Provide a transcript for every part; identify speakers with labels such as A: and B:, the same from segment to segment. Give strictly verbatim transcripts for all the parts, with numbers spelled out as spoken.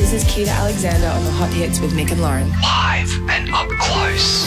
A: This is Keita Alexander on the Hot Hits with Nick and Lauren.
B: Live and up close.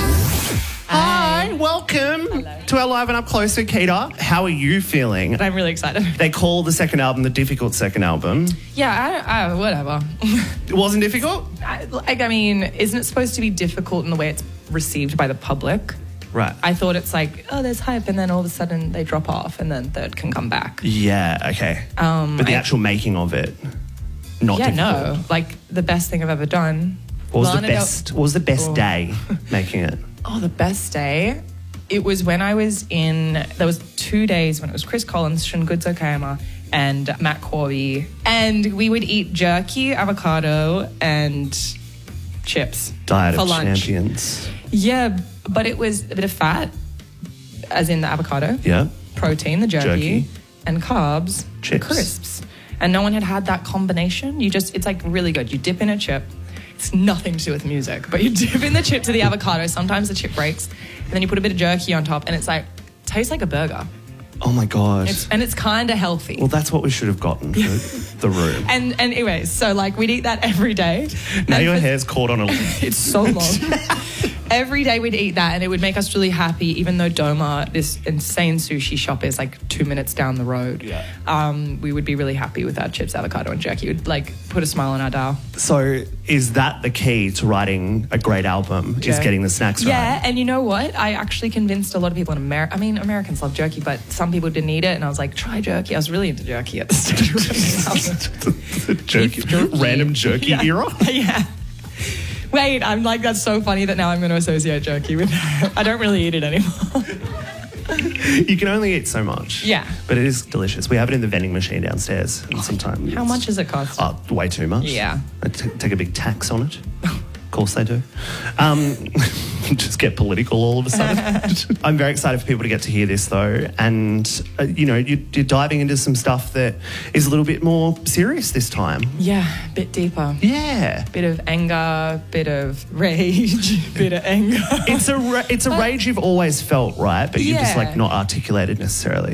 C: Hi, welcome
A: Hello.
C: to our Live and Up Close with Keita. How are you feeling?
A: I'm really excited.
C: They call the second album the difficult second album.
A: Yeah, I, I, whatever.
C: It wasn't difficult?
A: I, like, I mean, isn't it supposed to be difficult in the way it's received by the public?
C: Right.
A: I thought it's like, oh, there's hype, and then all of a sudden they drop off, and then third can come back.
C: Yeah, okay.
A: Um,
C: but the
A: I-
C: actual making of it, not
A: yeah,
C: difficult.
A: no. Like, the best thing I've ever done.
C: What was
A: Lana
C: the
A: Del-
C: best? What was the best
A: Oh.
C: day making it?
A: Oh, the best day? It was when I was in, there was two days when it was Chris Collins, Shungudzo Okayama, and Matt Corby. And we would eat jerky, avocado, and chips
C: Diet
A: for
C: of
A: lunch.
C: champions.
A: Yeah, but it was a bit of fat, as in the avocado.
C: Yeah.
A: Protein, the jerky,
C: Jerky.
A: and carbs,
C: Chips.
A: the crisps. And no one had had that combination. You just, it's like really good. You dip in a chip. It's nothing to do with music, but you dip in the chip to the avocado. Sometimes the chip breaks, and then you put a bit of jerky on top, and it's like, tastes like a burger.
C: Oh my God.
A: It's, and it's kind of healthy.
C: well, that's what we should have gotten for the room.
A: and, and anyways, so like we'd eat that every day.
C: Now
A: And
C: your
A: for-
C: hair's caught on a...
A: It's so long. Every day we'd eat that, and it would make us really happy, even though Doma, this insane sushi shop, is like two minutes down the road.
C: Yeah.
A: Um, we would be really happy with our chips, avocado, and jerky. It would like put a smile on our dial.
C: So is that the key to writing a great album, is
A: Yeah.
C: getting the snacks
A: Yeah,
C: right?
A: and you know what? I actually convinced a lot of people in America. I mean, Americans love jerky, but some people didn't eat it, and I was like, try jerky. I was really into jerky at the stage.
C: jerky,
A: Beef jerky.
C: random jerky
A: Yeah.
C: era?
A: Yeah. Wait, I'm like, that's so funny that now I'm going to associate jerky with that. I don't really eat it anymore.
C: You can only eat so much.
A: Yeah.
C: But it is delicious. We have it in the vending machine downstairs. And sometimes
A: How much does it cost?
C: Oh, way too much.
A: Yeah.
C: I t- take a big tax on it. Of course they do. Um, just get political all of a sudden. I'm very excited for people to get to hear this, though. And, uh, you know, you, you're diving into some stuff that is a little bit more serious this time.
A: Yeah, a bit deeper.
C: Yeah.
A: Bit of anger, bit of rage, bit of anger.
C: It's a ra- it's a rage you've always felt, right? But you've just
A: Yeah.
C: like not articulated necessarily.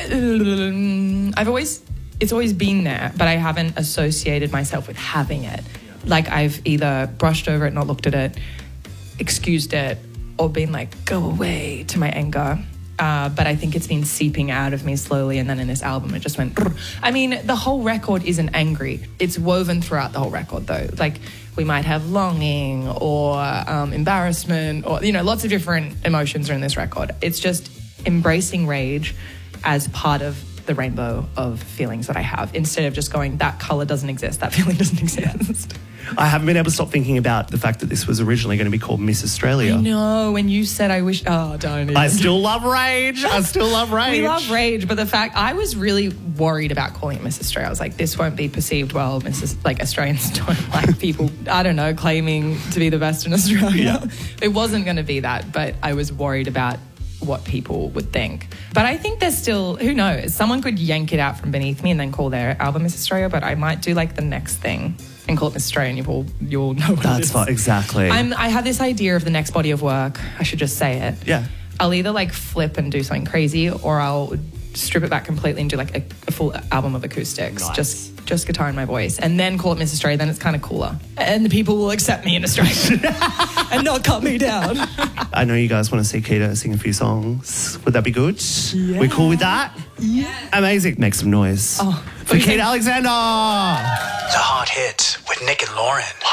A: Uh, I've always, it's always been there, but I haven't associated myself with having it. Like I've either brushed over it, not looked at it, excused it, or been like, go away to my anger. Uh, but I think it's been seeping out of me slowly, and then in this album it just went... Brr. I mean, the whole record isn't angry. It's woven throughout the whole record, though. Like, we might have longing or um, embarrassment or, you know, lots of different emotions are in this record. It's just embracing rage as part of the rainbow of feelings that I have, instead of just going, that colour doesn't exist, that feeling doesn't exist.
C: I haven't been able to stop thinking about the fact that this was originally going to be called Miss Australia.
A: I know, when you said I wish... Oh, don't even.
C: I still love rage. I still love rage.
A: We love rage, but the fact... I was really worried about calling it Miss Australia. I was like, this won't be perceived well. Missus Like, Australians don't like people, I don't know, claiming to be the best in Australia.
C: Yeah.
A: It wasn't going to be that, but I was worried about what people would think. But I think there's still... Who knows? Someone could yank it out from beneath me and then call their album Miss Australia, but I might do, like, the next thing and call it Miss Australia, and you'll, you'll know what it
C: That's
A: is.
C: fine. Exactly.
A: I'm, I have this idea of the next body of work. I should just say it.
C: Yeah.
A: I'll either like flip and do something crazy, or I'll strip it back completely and do like a, a full album of acoustics,
C: Nice.
A: just just guitar and my voice, and then call it Miss Australia. Then it's kind of cooler, and the people will accept me in Australia and not cut me down.
C: I know you guys want to see Keita sing a few songs. Would that be good?
A: Yeah.
C: We cool with that?
A: Yeah.
C: Amazing. Make some noise.
A: Oh,
C: for
A: okay.
C: Keita Alexander.
B: The Hot Hits with Nick and Lauren.